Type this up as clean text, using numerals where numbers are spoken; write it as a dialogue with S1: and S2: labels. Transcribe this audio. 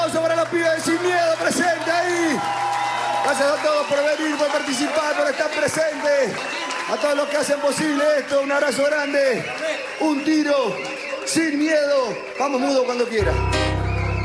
S1: Para los pibes de Sin Miedo, presente ahí. Gracias a todos por venir, por participar, por estar presentes. A todos los que hacen posible esto, un abrazo grande. Un tiro, sin miedo. Vamos, Mudo, cuando quiera.